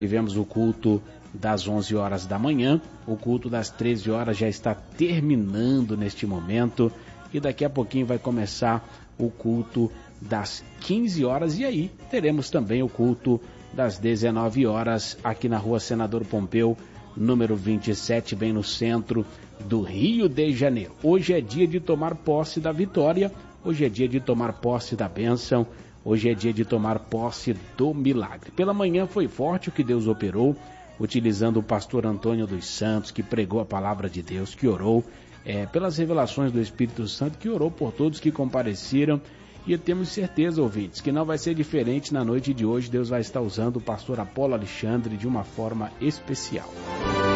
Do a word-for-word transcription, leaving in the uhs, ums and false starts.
Tivemos o culto das onze horas da manhã, o culto das treze horas já está terminando neste momento e daqui a pouquinho vai começar o culto das quinze horas e aí teremos também o culto das dezenove horas aqui na rua Senador Pompeu, número vinte e sete, bem no centro do Rio de Janeiro. Hoje é dia de tomar posse da vitória, hoje é dia de tomar posse da bênção, hoje é dia de tomar posse do milagre. Pela manhã foi forte o que Deus operou, utilizando o pastor Antônio dos Santos, que pregou a palavra de Deus, que orou é, pelas revelações do Espírito Santo, que orou por todos que compareceram. E temos certeza, ouvintes, que não vai ser diferente na noite de hoje. Deus vai estar usando o pastor Apolo Alexandre de uma forma especial.